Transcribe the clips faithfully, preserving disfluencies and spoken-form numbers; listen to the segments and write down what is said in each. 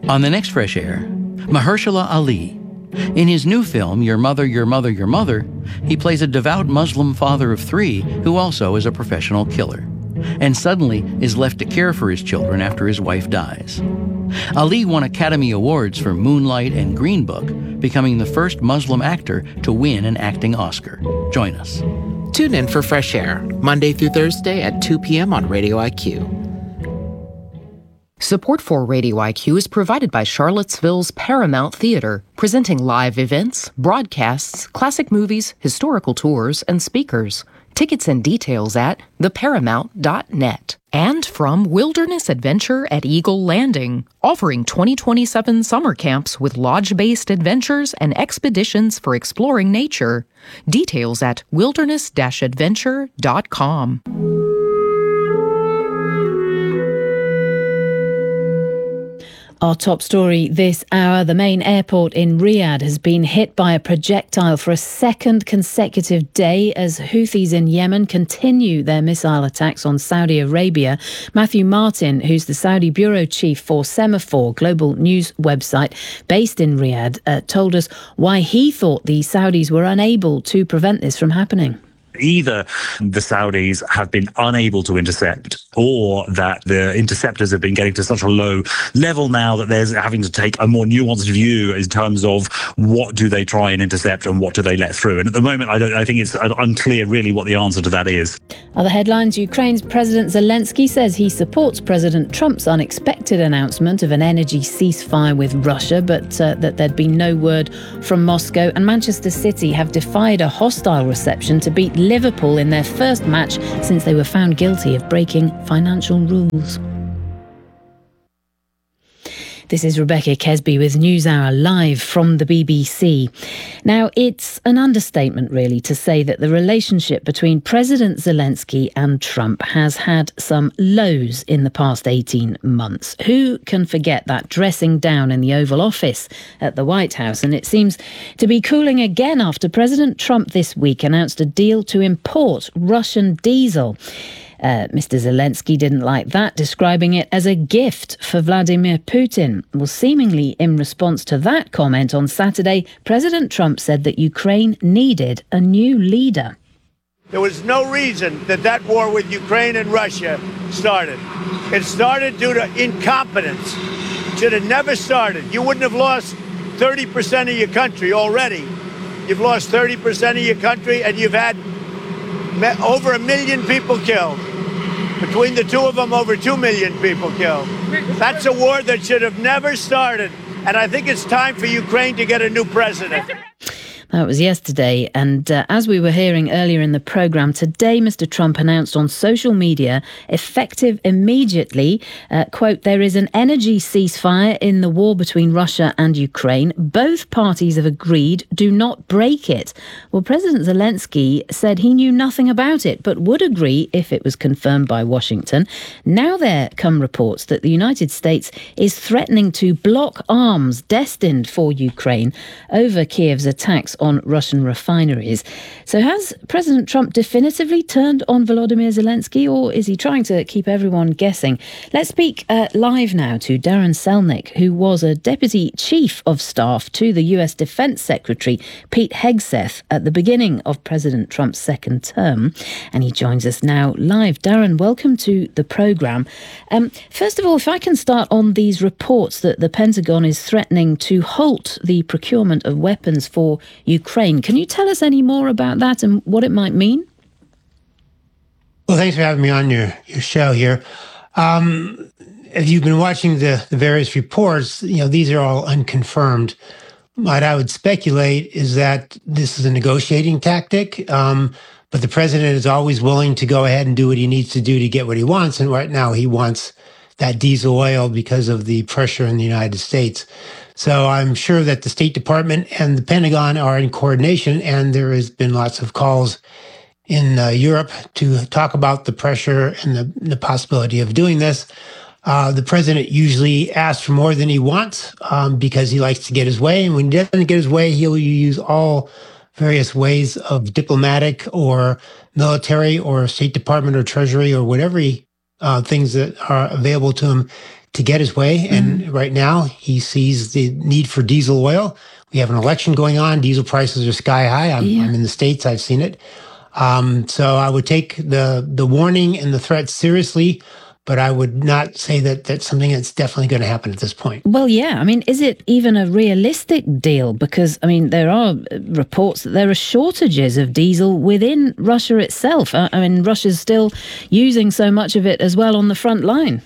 On the next Fresh Air, Mahershala Ali. In his new film, Your Mother, Your Mother, Your Mother, he plays a devout Muslim father of three who also is a professional killer, and suddenly is left to care for his children after his wife dies. Ali won Academy Awards for Moonlight and Green Book, becoming the first Muslim actor to win an acting Oscar. Join us. Tune in for Fresh Air, Monday through Thursday at two p.m. on Radio I Q. Support for Radio I Q is provided by Charlottesville's Paramount Theater, presenting live events, broadcasts, classic movies, historical tours, and speakers. Tickets and details at the paramount dot net. And from Wilderness Adventure at Eagle Landing, offering twenty twenty-seven summer camps with lodge-based adventures and expeditions for exploring nature. Details at wilderness dash adventure dot com. Our top story this hour, the main airport in Riyadh has been hit by a projectile for a second consecutive day as Houthis in Yemen continue their missile attacks on Saudi Arabia. Matthew Martin, who's the Saudi bureau chief for Semaphore, global news website based in Riyadh, uh, told us why he thought the Saudis were unable to prevent this from happening. Either the Saudis have been unable to intercept, or that the interceptors have been getting to such a low level now that there's having to take a more nuanced view in terms of what do they try and intercept and what do they let through. And at the moment, I don't. I think it's unclear really what the answer to that is. Other headlines: Ukraine's President Zelensky says he supports President Trump's unexpected announcement of an energy ceasefire with Russia, but uh, that there'd been no word from Moscow. And Manchester City have defied a hostile reception to beat Liverpool in their first match since they were found guilty of breaking financial rules. This is Rebecca Kesby with NewsHour live from the B B C. Now, it's an understatement, really, to say that the relationship between President Zelensky and Trump has had some lows in the past eighteen months. Who can forget that dressing down in the Oval Office at the White House? And it seems to be cooling again after President Trump this week announced a deal to import Russian diesel. Uh, Mister Zelensky didn't like that, describing it as a gift for Vladimir Putin. Well, seemingly in response to that comment on Saturday, President Trump said that Ukraine needed a new leader. There was no reason that that war with Ukraine and Russia started. It started due to incompetence. It should have never started. You wouldn't have lost thirty percent of your country already. You've lost thirty percent of your country, and you've had over a million people killed. Between the two of them, over two million people killed. That's a war that should have never started. And I think it's time for Ukraine to get a new president. That was yesterday, and uh, as we were hearing earlier in the programme, today Mister Trump announced on social media, effective immediately, uh, quote, there is an energy ceasefire in the war between Russia and Ukraine. Both parties have agreed, do not break it. Well, President Zelensky said he knew nothing about it, but would agree if it was confirmed by Washington. Now there come reports that the United States is threatening to block arms destined for Ukraine over Kiev's attacks on Russian refineries. So has President Trump definitively turned on Volodymyr Zelensky, or is he trying to keep everyone guessing? Let's speak uh, live now to Darren Selnick, who was a Deputy Chief of Staff to the U S Defense Secretary Pete Hegseth at the beginning of President Trump's second term. And he joins us now live. Darren, welcome to the programme. Um, first of all, if I can start on these reports that the Pentagon is threatening to halt the procurement of weapons for Ukraine. Can you tell us any more about that and what it might mean? Well, thanks for having me on your, your show here. Um, if you've been watching the, the various reports, you know, these are all unconfirmed. What I would speculate is that this is a negotiating tactic, um, but the president is always willing to go ahead and do what he needs to do to get what he wants. And right now he wants that diesel oil because of the pressure in the United States. So I'm sure that the State Department and the Pentagon are in coordination, and there has been lots of calls in uh, Europe to talk about the pressure and the, the possibility of doing this. Uh, the president usually asks for more than he wants um, because he likes to get his way. And when he doesn't get his way, he'll use all various ways of diplomatic or military or State Department or Treasury or whatever he, uh, things that are available to him to get his way. And mm. right now he sees the need for diesel oil. We have an election going on. Diesel prices are sky high. I'm, yeah. I'm in the States. I've seen it. Um, so I would take the the warning and the threat seriously, but I would not say that that's something that's definitely going to happen at this point. Well, yeah. I mean, is it even a realistic deal? Because, I mean, there are reports that there are shortages of diesel within Russia itself. I mean, Russia's still using so much of it as well on the front line.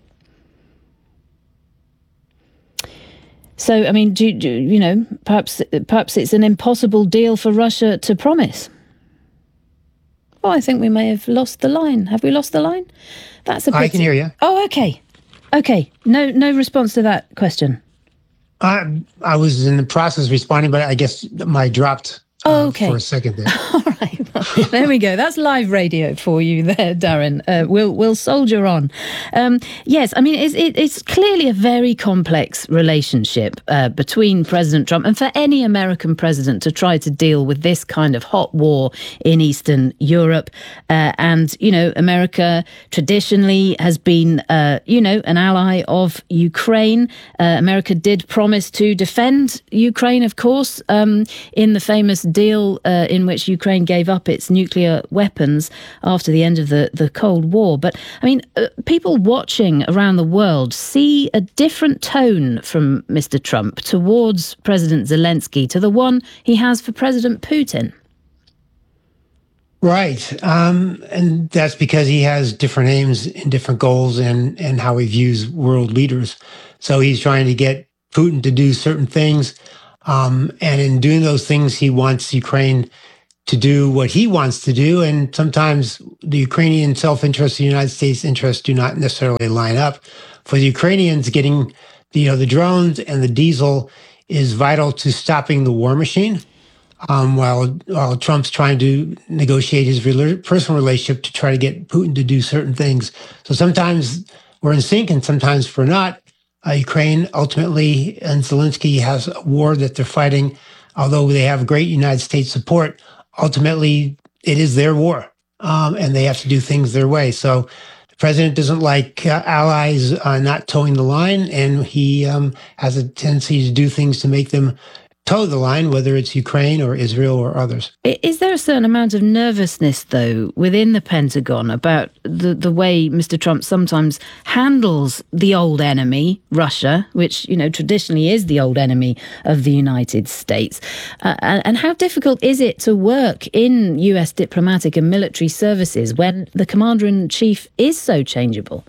So, I mean, do, do you know, perhaps perhaps it's an impossible deal for Russia to promise. Oh, I think we may have lost the line. Have we lost the line? That's a pity. I can hear you. Oh, okay. Okay. No no response to that question. I, I was in the process of responding, but I guess my dropped uh, oh, okay. for a second there. All right. Well, there we go. That's live radio for you there, Darren. Uh, we'll we'll soldier on. Um, yes, I mean, it's, it, it's clearly a very complex relationship uh, between President Trump and for any American president to try to deal with this kind of hot war in Eastern Europe. Uh, and, you know, America traditionally has been, uh, you know, an ally of Ukraine. Uh, America did promise to defend Ukraine, of course, um, in the famous deal uh, in which Ukraine gave up its nuclear weapons after the end of the, the Cold War. But, I mean, uh, people watching around the world see a different tone from Mister Trump towards President Zelensky to the one he has for President Putin. Right. Um, and that's because he has different aims and different goals and, and how he views world leaders. So he's trying to get Putin to do certain things. Um, and in doing those things, he wants Ukraine to do what he wants to do. And sometimes the Ukrainian self-interest and the United States interests do not necessarily line up. For the Ukrainians, getting you know, the drones and the diesel is vital to stopping the war machine, um, while, while Trump's trying to negotiate his rela- personal relationship to try to get Putin to do certain things. So sometimes we're in sync and sometimes we're not. Uh, Ukraine ultimately, and Zelensky has a war that they're fighting. Although they have great United States support, ultimately it is their war, um, and they have to do things their way. So the president doesn't like uh, allies uh, not towing the line, and he um, has a tendency to do things to make them toe the line, whether it's Ukraine or Israel or others. Is there a certain amount of nervousness, though, within the Pentagon about the, the way Mister Trump sometimes handles the old enemy, Russia, which, you know, traditionally is the old enemy of the United States? Uh, and, and how difficult is it to work in U S diplomatic and military services when the commander-in-chief is so changeable?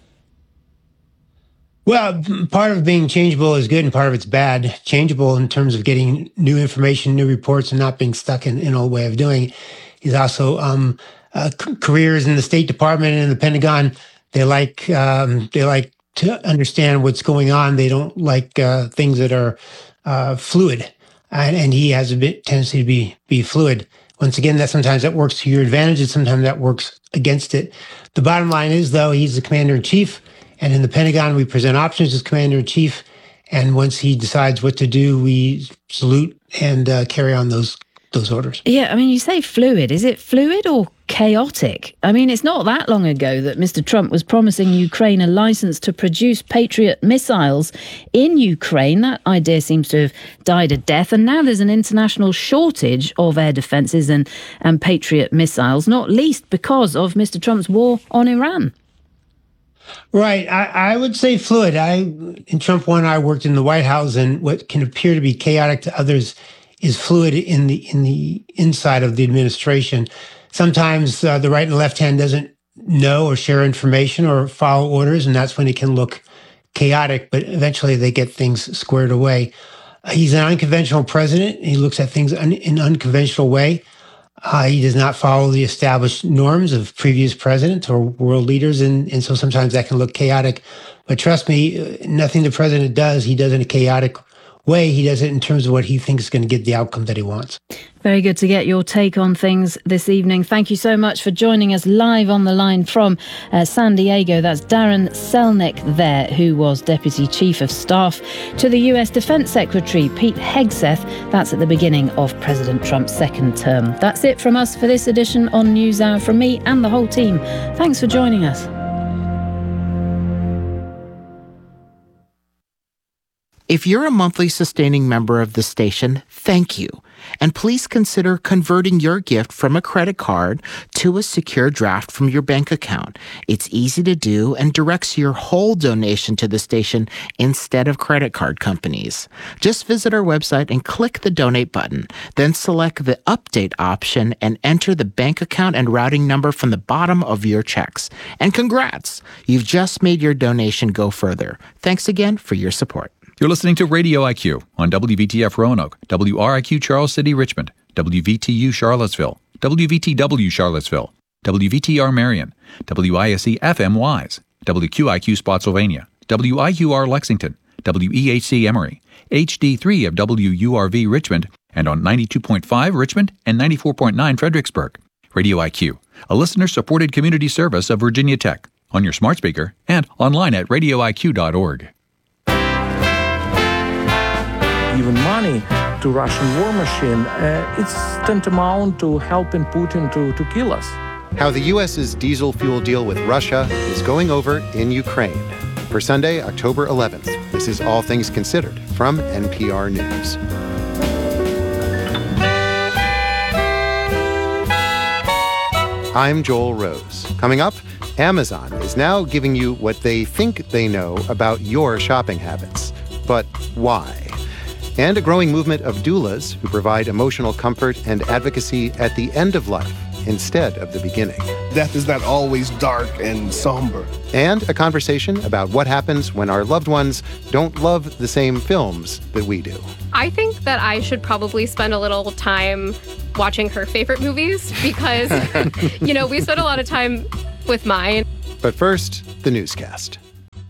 Well, part of being changeable is good and part of it's bad. Changeable in terms of getting new information, new reports, and not being stuck in an old way of doing. He's also um, uh, c- careers in the State Department and in the Pentagon. They like um, they like to understand what's going on. They don't like uh, things that are uh, fluid, and, and he has a bit tendency to be be fluid. Once again, that sometimes that works to your advantage, and sometimes that works against it. The bottom line is, though, he's the commander-in-chief. And in the Pentagon, we present options as commander-in-chief. And once he decides what to do, we salute and uh, carry on those those orders. Yeah, I mean, you say fluid. Is it fluid or chaotic? I mean, it's not that long ago that Mister Trump was promising Ukraine a license to produce Patriot missiles in Ukraine. That idea seems to have died a death. And now there's an international shortage of air defenses and, and Patriot missiles, not least because of Mister Trump's war on Iran. Right. I, I would say fluid. I, in Trump one, I worked in the White House, and what can appear to be chaotic to others is fluid in the in the inside of the administration. Sometimes uh, the right and left hand doesn't know or share information or follow orders, and that's when it can look chaotic, but eventually they get things squared away. Uh, he's an unconventional president. He looks at things un- in an unconventional way. Uh, he does not follow the established norms of previous presidents or world leaders, and, and so sometimes that can look chaotic. But trust me, nothing the president does, he does in a chaotic way. He does it in terms of what he thinks is going to get the outcome that he wants. Very good to get your take on things this evening. Thank you so much for joining us live on the line from uh, San Diego. That's Darren Selnick there, who was Deputy Chief of Staff to the U S Defense Secretary, Pete Hegseth. That's at the beginning of President Trump's second term. That's it from us for this edition on NewsHour. From me and the whole team, thanks for joining us. If you're a monthly sustaining member of the station, thank you. And please consider converting your gift from a credit card to a secure draft from your bank account. It's easy to do and directs your whole donation to the station instead of credit card companies. Just visit our website and click the donate button. Then select the update option and enter the bank account and routing number from the bottom of your checks. And congrats! You've just made your donation go further. Thanks again for your support. You're listening to Radio I Q on W V T F Roanoke, W R I Q Charles City, Richmond, W V T U Charlottesville, W V T W Charlottesville, W V T R Marion, W I S E F M Wise, W Q I Q Spotsylvania, W I Q R Lexington, W E H C Emory, H D three of W U R V Richmond, and on ninety-two point five Richmond and ninety-four point nine Fredericksburg. Radio I Q, a listener-supported community service of Virginia Tech, on your smart speaker and online at radio I Q dot org. Giving money to Russian war machine, uh, it's tantamount to helping Putin to, to kill us. How the U S's diesel fuel deal with Russia is going over in Ukraine. For Sunday, October eleventh, this is All Things Considered from N P R News. I'm Joel Rose. Coming up, Amazon is now giving you what they think they know about your shopping habits. But why? And a growing movement of doulas who provide emotional comfort and advocacy at the end of life instead of the beginning. Death is not always dark and somber. And a conversation about what happens when our loved ones don't love the same films that we do. I think that I should probably spend a little time watching her favorite movies because, you know, we spend a lot of time with mine. But first, the newscast.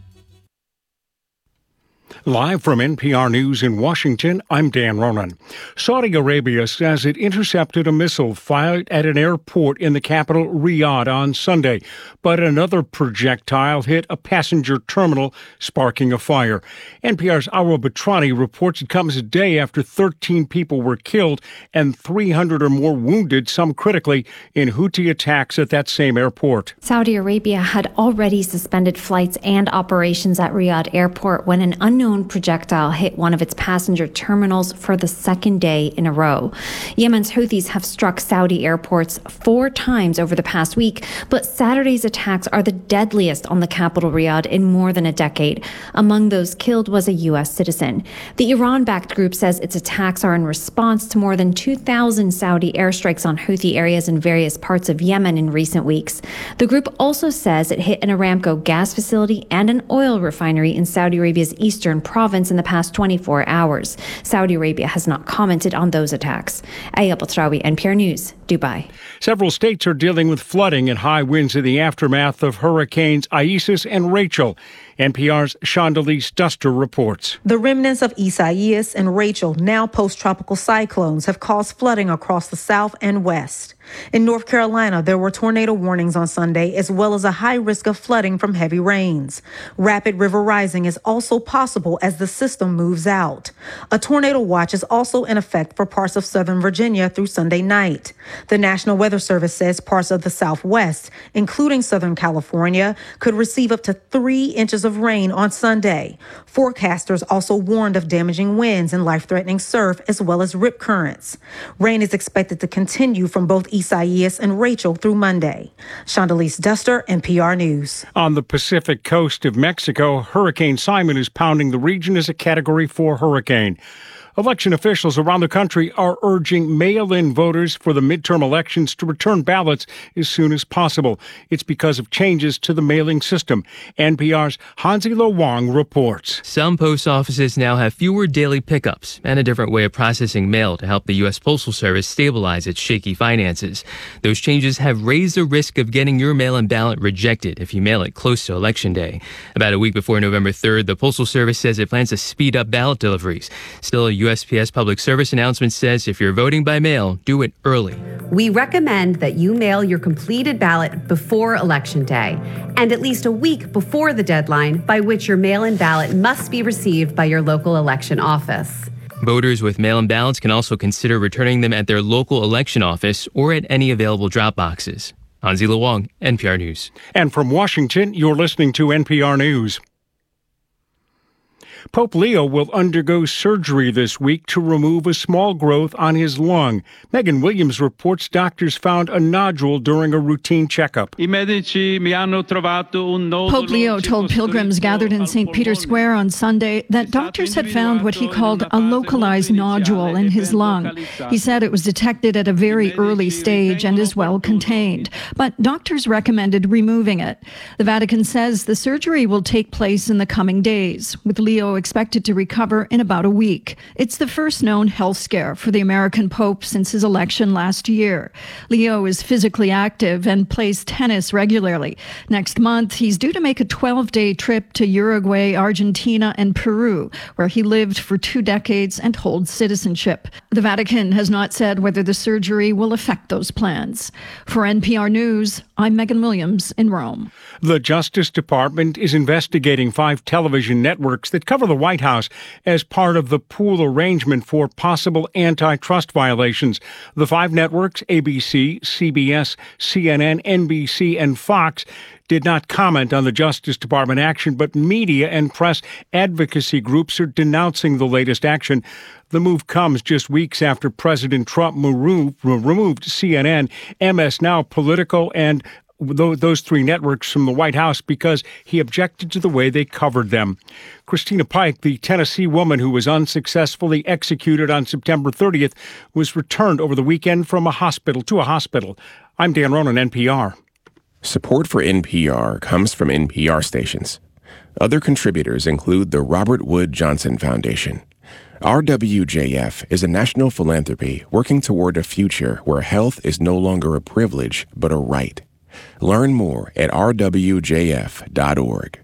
Live from N P R News in Washington, I'm Dan Ronan. Saudi Arabia says it intercepted a missile fired at an airport in the capital, Riyadh, on Sunday, but another projectile hit a passenger terminal, sparking a fire. N P R's Aura Batrani reports it comes a day after thirteen people were killed and three hundred or more wounded, some critically, in Houthi attacks at that same airport. Saudi Arabia had already suspended flights and operations at Riyadh Airport when an unknown projectile hit one of its passenger terminals for the second day in a row. Yemen's Houthis have struck Saudi airports four times over the past week, but Saturday's attacks are the deadliest on the capital Riyadh in more than a decade. Among those killed was a U S citizen. The Iran-backed group says its attacks are in response to more than two thousand Saudi airstrikes on Houthi areas in various parts of Yemen in recent weeks. The group also says it hit an Aramco gas facility and an oil refinery in Saudi Arabia's eastern province in the past twenty-four hours. Saudi Arabia has not commented on those attacks. Aya Batrawi, N P R News, Dubai. Several states are dealing with flooding and high winds in the aftermath of hurricanes Isaias and Rachel. N P R's Chandalise Duster reports. The remnants of Isaias and Rachel, now post-tropical cyclones, have caused flooding across the south and west. In North Carolina, there were tornado warnings on Sunday, as well as a high risk of flooding from heavy rains. Rapid river rising is also possible as the system moves out. A tornado watch is also in effect for parts of southern Virginia through Sunday night. The National Weather Service says parts of the Southwest, including Southern California, could receive up to three inches of rain on Sunday. Forecasters also warned of damaging winds and life-threatening surf, as well as rip currents. Rain is expected to continue from both Isaias and Rachel through Monday. Chandalise Duster, N P R News. On the Pacific coast of Mexico, Hurricane Simon is pounding the region as a Category four hurricane. Election officials around the country are urging mail-in voters for the midterm elections to return ballots as soon as possible. It's because of changes to the mailing system. N P R's Hansi Lo Wang reports. Some post offices now have fewer daily pickups and a different way of processing mail to help the U S Postal Service stabilize its shaky finances. Those changes have raised the risk of getting your mail-in ballot rejected if you mail it close to Election Day. About a week before November third, the Postal Service says it plans to speed up ballot deliveries. Still, a U S P S Public Service announcement says if you're voting by mail, do it early. We recommend that you mail your completed ballot before Election Day and at least a week before the deadline by which your mail-in ballot must be received by your local election office. Voters with mail-in ballots can also consider returning them at their local election office or at any available drop boxes. Hansi Lo Wang, N P R News. And from Washington, you're listening to N P R News. Pope Leo will undergo surgery this week to remove a small growth on his lung. Megan Williams reports doctors found a nodule during a routine checkup. Pope Leo told pilgrims gathered in Saint Peter's Square on Sunday that doctors had found what he called a localized nodule in his lung. He said it was detected at a very early stage and is well contained, but doctors recommended removing it. The Vatican says the surgery will take place in the coming days, with Leo expected to recover in about a week. It's the first known health scare for the American Pope since his election last year. Leo is physically active and plays tennis regularly. Next month, he's due to make a twelve-day trip to Uruguay, Argentina, and Peru, where he lived for two decades and holds citizenship. The Vatican has not said whether the surgery will affect those plans. For N P R News, I'm Megan Williams in Rome. The Justice Department is investigating five television networks that cover the White House as part of the pool arrangement for possible antitrust violations. The five networks, A B C, C B S, C N N, N B C, and Fox, did not comment on the Justice Department action, but media and press advocacy groups are denouncing the latest action. The move comes just weeks after President Trump removed C N N, M S Now, Politico, and those three networks from the White House because he objected to the way they covered them. Christina Pike, the Tennessee woman who was unsuccessfully executed on September thirtieth, was returned over the weekend from a hospital to a hospital. I'm Dan Ronan, N P R. Support for N P R comes from N P R stations. Other contributors include the Robert Wood Johnson Foundation. R W J F is a national philanthropy working toward a future where health is no longer a privilege, but a right. Learn more at r w j f dot org.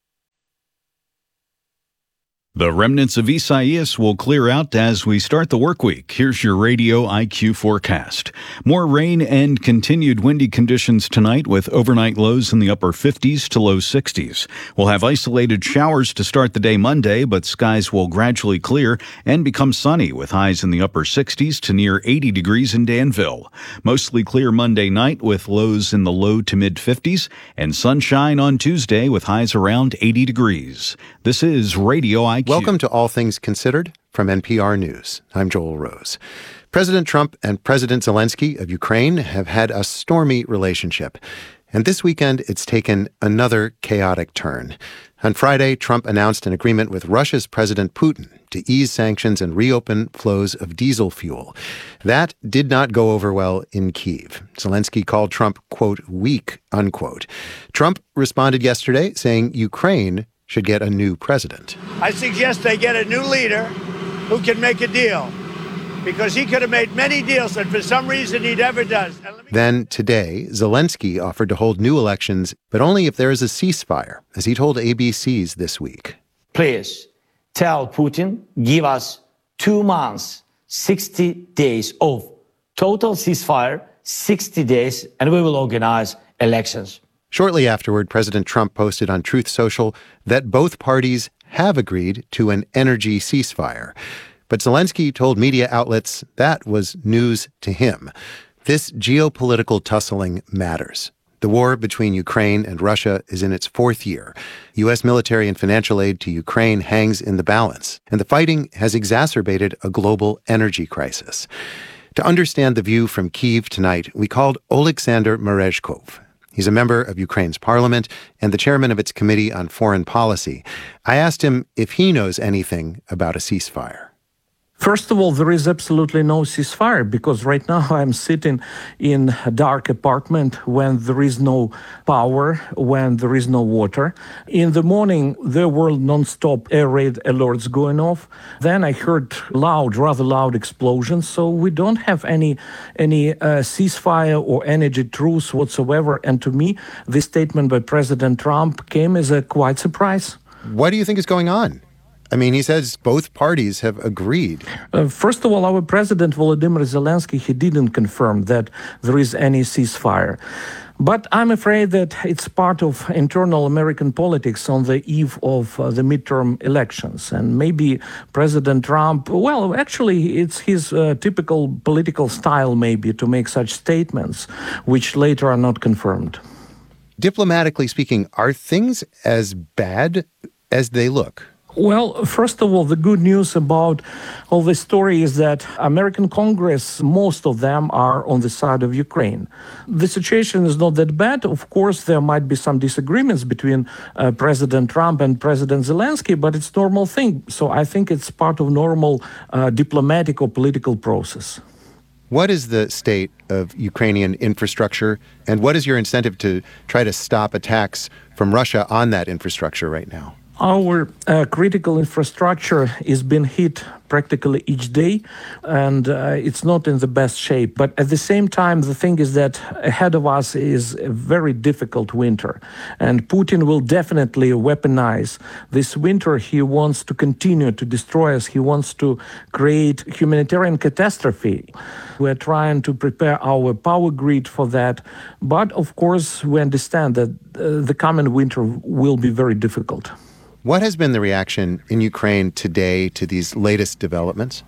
The remnants of Isaias will clear out as we start the work week. Here's your Radio I Q forecast. More rain and continued windy conditions tonight with overnight lows in the upper fifties to low sixties. We'll have isolated showers to start the day Monday, but skies will gradually clear and become sunny with highs in the upper sixties to near eighty degrees in Danville. Mostly clear Monday night with lows in the low to mid fifties and sunshine on Tuesday with highs around eighty degrees. This is Radio I Q. Welcome to All Things Considered from N P R News. I'm Joel Rose. President Trump and President Zelensky of Ukraine have had a stormy relationship. And this weekend, it's taken another chaotic turn. On Friday, Trump announced an agreement with Russia's President Putin to ease sanctions and reopen flows of diesel fuel. That did not go over well in Kyiv. Zelensky called Trump, quote, weak, unquote. Trump responded yesterday saying Ukraine should get a new president. I suggest they get a new leader who can make a deal, because he could have made many deals, and for some reason he never does. Then today, Zelensky offered to hold new elections, but only if there is a ceasefire, as he told A B C's this week. Please tell Putin, give us two months, sixty days of total ceasefire, sixty days, and we will organize elections. Shortly afterward, President Trump posted on Truth Social that both parties have agreed to an energy ceasefire. But Zelensky told media outlets that was news to him. This geopolitical tussling matters. The war between Ukraine and Russia is in its fourth year. U S military and financial aid to Ukraine hangs in the balance, and the fighting has exacerbated a global energy crisis. To understand the view from Kyiv tonight, we called Oleksandr Merezhkov. He's a member of Ukraine's parliament and the chairman of its Committee on Foreign Policy. I asked him if he knows anything about a ceasefire. First of all, there is absolutely no ceasefire, because right now I'm sitting in a dark apartment when there is no power, when there is no water. In the morning, there were non-stop air raid alerts going off. Then I heard loud, rather loud explosions. So we don't have any any uh, ceasefire or energy truce whatsoever. And to me, this statement by President Trump came as a quite surprise. What do you think is going on? I mean, he says both parties have agreed. Uh, first of all, our president, Volodymyr Zelensky, he didn't confirm that there is any ceasefire. But I'm afraid that it's part of internal American politics on the eve of uh, the midterm elections. And maybe President Trump, well, actually, it's his uh, typical political style, maybe, to make such statements, which later are not confirmed. Diplomatically speaking, are things as bad as they look? Well, first of all, the good news about all this story is that American Congress, most of them are on the side of Ukraine. The situation is not that bad. Of course, there might be some disagreements between uh, President Trump and President Zelensky, but it's a normal thing. So I think it's part of normal uh, diplomatic or political process. What is the state of Ukrainian infrastructure, and what is your incentive to try to stop attacks from Russia on that infrastructure right now? Our uh, critical infrastructure is being hit practically each day, and uh, it's not in the best shape. But at the same time, the thing is that ahead of us is a very difficult winter, and Putin will definitely weaponize this winter. He wants to continue to destroy us. He wants to create humanitarian catastrophe. We're trying to prepare our power grid for that. But of course, we understand that uh, the coming winter will be very difficult. What has been the reaction in Ukraine today to these latest developments?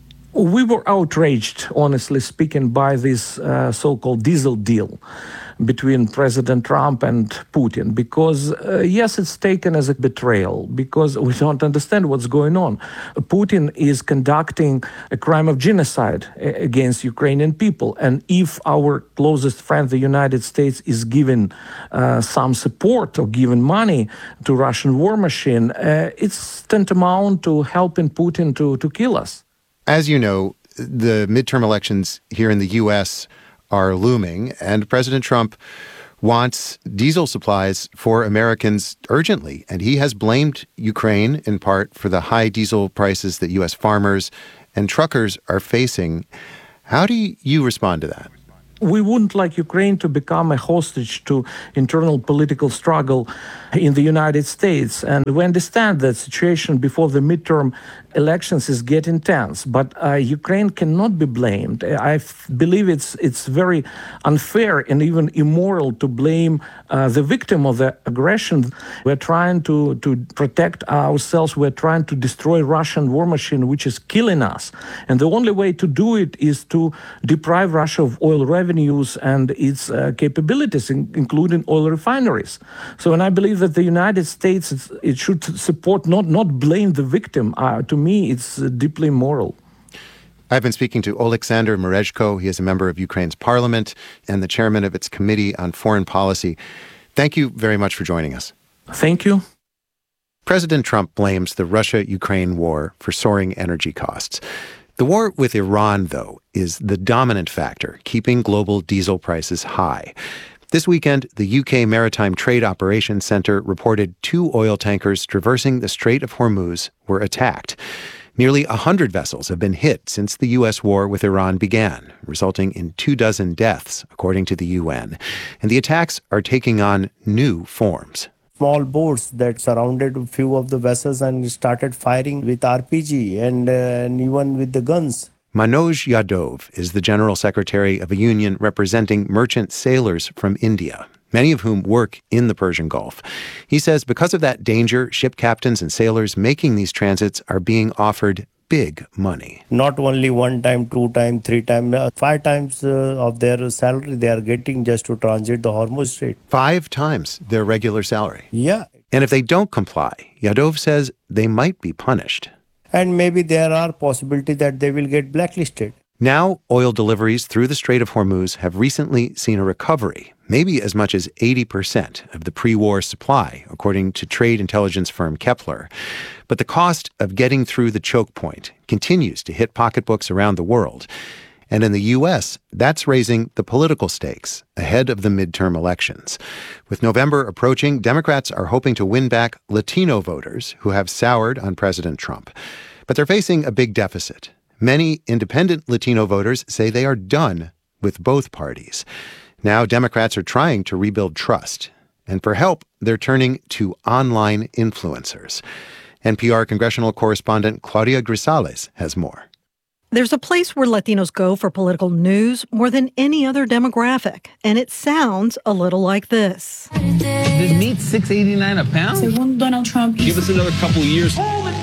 We were outraged, honestly speaking, by this uh, so-called diesel deal between President Trump and Putin, because, uh, yes, it's taken as a betrayal, because we don't understand what's going on. Putin is conducting a crime of genocide against Ukrainian people, and if our closest friend, the United States, is giving uh, some support or giving money to Russian war machine, uh, it's tantamount to helping Putin to, to kill us. As you know, the midterm elections here in the U S are looming, and President Trump wants diesel supplies for Americans urgently. And he has blamed Ukraine in part for the high diesel prices that U S farmers and truckers are facing. How do you respond to that? We wouldn't like Ukraine to become a hostage to internal political struggle in the United States. And we understand that situation before the midterm elections is getting tense. But uh, Ukraine cannot be blamed. I f- believe it's it's very unfair and even immoral to blame uh, the victim of the aggression. We're trying to, to protect ourselves. We're trying to destroy Russian war machine, which is killing us. And the only way to do it is to deprive Russia of oil revenues and its uh, capabilities, in, including oil refineries. So, and I believe that the United States, it's, it should support, not, not blame the victim. Uh, to me, it's uh, deeply immoral. I've been speaking to Oleksandr Merezhko. He is a member of Ukraine's parliament and the chairman of its Committee on Foreign Policy. Thank you very much for joining us. Thank you. President Trump blames the Russia-Ukraine war for soaring energy costs. The war with Iran, though, is the dominant factor keeping global diesel prices high. This weekend, the U K Maritime Trade Operations Centre reported two oil tankers traversing the Strait of Hormuz were attacked. Nearly one hundred vessels have been hit since the U S war with Iran began, resulting in two dozen deaths, according to the U N. And the attacks are taking on new forms. Small boats that surrounded a few of the vessels and started firing with R P G and, uh, and even with the guns. Manoj Yadav is the general secretary of a union representing merchant sailors from India, many of whom work in the Persian Gulf. He says because of that danger, ship captains and sailors making these transits are being offered big money. Not only one time, two time, three time, uh, five times uh, of their salary they are getting just to transit the Hormuz Strait. Five times their regular salary? Yeah. And if they don't comply, Yadav says they might be punished. And maybe there are possibilities that they will get blacklisted. Now, oil deliveries through the Strait of Hormuz have recently seen a recovery, maybe as much as eighty percent of the pre-war supply, according to trade intelligence firm Kepler. But the cost of getting through the choke point continues to hit pocketbooks around the world. And in the U S, that's raising the political stakes ahead of the midterm elections. With November approaching, Democrats are hoping to win back Latino voters who have soured on President Trump. But they're facing a big deficit. Many independent Latino voters say they are done with both parties. Now Democrats are trying to rebuild trust. And for help, they're turning to online influencers. N P R congressional correspondent Claudia Grisales has more. There's a place where Latinos go for political news more than any other demographic, and it sounds a little like this. This meat's six eighty-nine a pound? Según Donald Trump, give us another couple of years.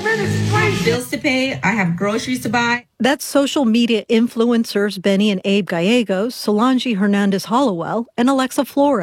Bills to pay, I have groceries to buy. That's social media influencers Benny and Abe Gallegos, Solange Hernandez Hollowell, and Alexa Flores.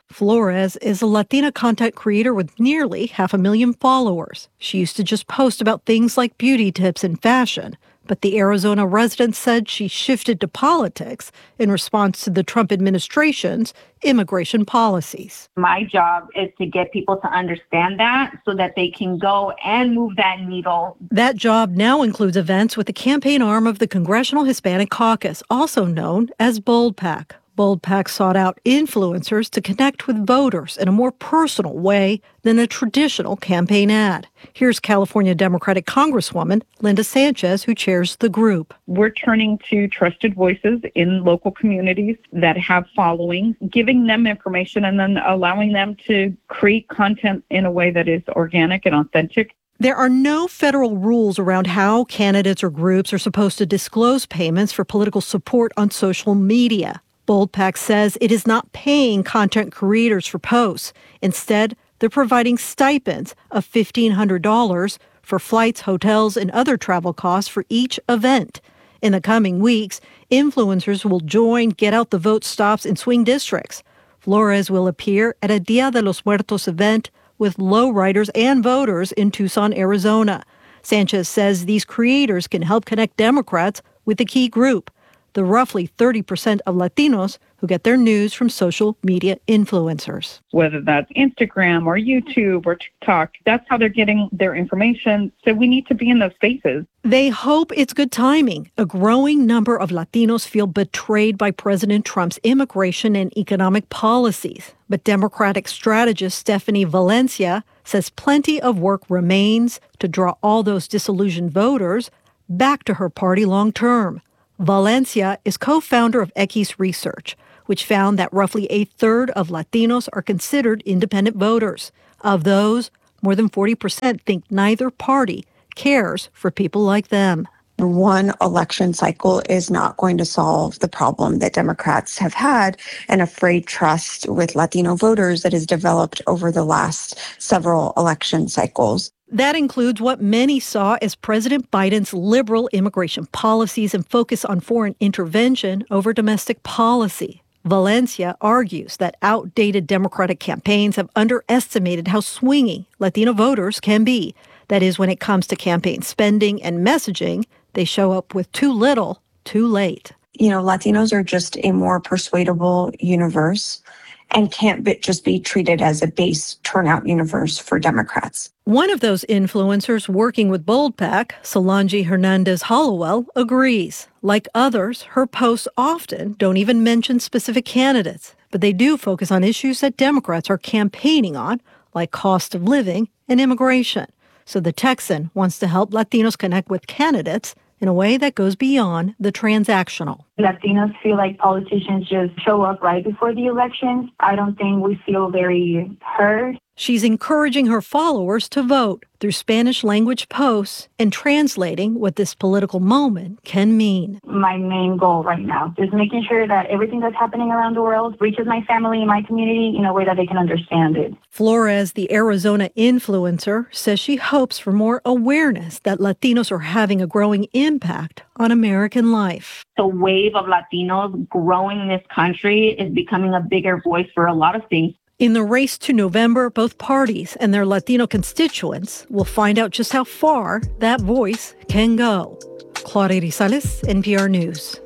Flores is a Latina content creator with nearly half a million followers. She used to just post about things like beauty tips and fashion, but the Arizona resident said she shifted to politics in response to the Trump administration's immigration policies. My job is to get people to understand that so that they can go and move that needle. That job now includes events with the campaign arm of the Congressional Hispanic Caucus, also known as Bold PAC. Bold PAC sought out influencers to connect with voters in a more personal way than a traditional campaign ad. Here's California Democratic Congresswoman Linda Sanchez, who chairs the group. We're turning to trusted voices in local communities that have followings, giving them information and then allowing them to create content in a way that is organic and authentic. There are no federal rules around how candidates or groups are supposed to disclose payments for political support on social media. Bold PAC says it is not paying content creators for posts. Instead, they're providing stipends of fifteen hundred dollars for flights, hotels, and other travel costs for each event. In the coming weeks, influencers will join Get Out the Vote stops in swing districts. Flores will appear at a Dia de los Muertos event with lowriders and voters in Tucson, Arizona. Sanchez says these creators can help connect Democrats with the key group, the roughly thirty percent of Latinos who get their news from social media influencers. Whether that's Instagram or YouTube or TikTok, that's how they're getting their information. So we need to be in those spaces. They hope it's good timing. A growing number of Latinos feel betrayed by President Trump's immigration and economic policies. But Democratic strategist Stephanie Valencia says plenty of work remains to draw all those disillusioned voters back to her party long term. Valencia is co-founder of X Research, which found that roughly a third of Latinos are considered independent voters. Of those, more than forty percent think neither party cares for people like them. One election cycle is not going to solve the problem that Democrats have had and a frayed trust with Latino voters that has developed over the last several election cycles. That includes what many saw as President Biden's liberal immigration policies and focus on foreign intervention over domestic policy. Valencia argues that outdated Democratic campaigns have underestimated how swingy Latino voters can be. That is, when it comes to campaign spending and messaging, they show up with too little, too late. You know, Latinos are just a more persuadable universe and can't be, just be treated as a base turnout universe for Democrats. One of those influencers working with Bold PAC, Solange Hernandez Hollowell, agrees. Like others, her posts often don't even mention specific candidates, but they do focus on issues that Democrats are campaigning on, like cost of living and immigration. So the Texan wants to help Latinos connect with candidates in a way that goes beyond the transactional. Latinos feel like politicians just show up right before the elections. I don't think we feel very heard. She's encouraging her followers to vote through Spanish language posts and translating what this political moment can mean. My main goal right now is making sure that everything that's happening around the world reaches my family and my community in a way that they can understand it. Flores, the Arizona influencer, says she hopes for more awareness that Latinos are having a growing impact on American life. The wave of Latinos growing in this country is becoming a bigger voice for a lot of things. In the race to November, both parties and their Latino constituents will find out just how far that voice can go. Claudia Rizales, N P R News.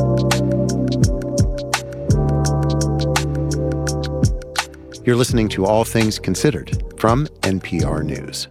You're listening to All Things Considered from N P R News.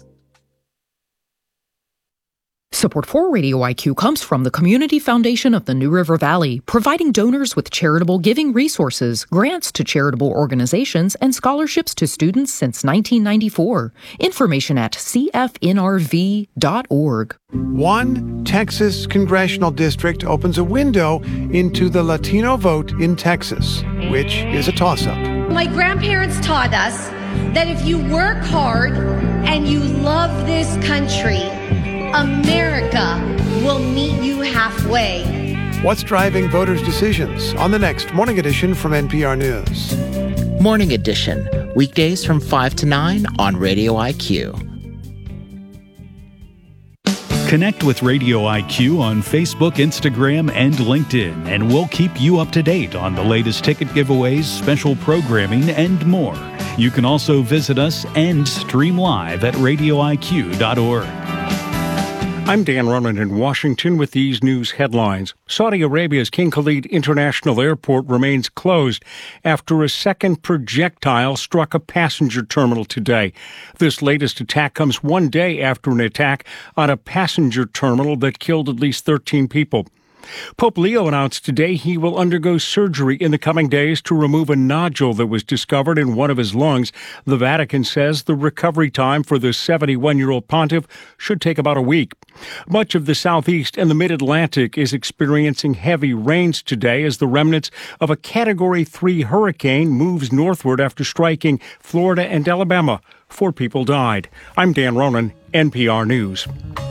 Support for Radio I Q comes from the Community Foundation of the New River Valley, providing donors with charitable giving resources, grants to charitable organizations, and scholarships to students since nineteen ninety-four. Information at c f n r v dot org. One Texas congressional district opens a window into the Latino vote in Texas, which is a toss-up. My grandparents taught us that if you work hard and you love this country, America will meet you halfway. What's driving voters' decisions on the next Morning Edition from N P R News. Morning Edition, weekdays from five to nine on Radio I Q. Connect with Radio I Q on Facebook, Instagram, and LinkedIn, and we'll keep you up to date on the latest ticket giveaways, special programming, and more. You can also visit us and stream live at radio I Q dot org. I'm Dan Ronan in Washington with these news headlines. Saudi Arabia's King Khalid International Airport remains closed after a second projectile struck a passenger terminal today. This latest attack comes one day after an attack on a passenger terminal that killed at least thirteen people. Pope Leo announced today he will undergo surgery in the coming days to remove a nodule that was discovered in one of his lungs. The Vatican says the recovery time for the seventy-one-year-old pontiff should take about a week. Much of the southeast and the mid-Atlantic is experiencing heavy rains today as the remnants of a Category three hurricane moves northward after striking Florida and Alabama. Four people died. I'm Dan Ronan, N P R News.